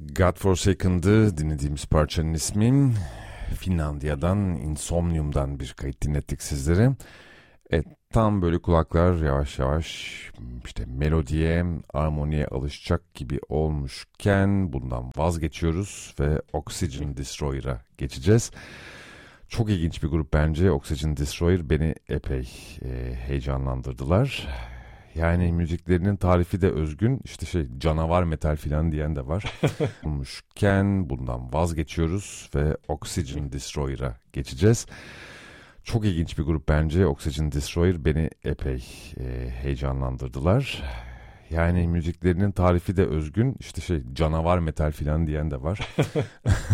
Godforsaken'dı dinlediğimiz parçanın ismi. Finlandiya'dan, Insomnium'dan bir kayıt dinlettik sizlere. Tam böyle kulaklar yavaş yavaş işte melodiye, armoniye alışacak gibi olmuşken bundan vazgeçiyoruz ve Oxygen Destroyer'a geçeceğiz. Çok ilginç bir grup bence. Oxygen Destroyer beni epey heyecanlandırdılar. Yani müziklerinin tarifi de özgün. İşte canavar metal filan diyen de var. Olmuşken bundan vazgeçiyoruz ve Oxygen Destroyer'a geçeceğiz. Çok ilginç bir grup bence. Oxygen Destroyer beni epey heyecanlandırdılar. Yani müziklerinin tarifi de özgün. İşte canavar metal filan diyen de var.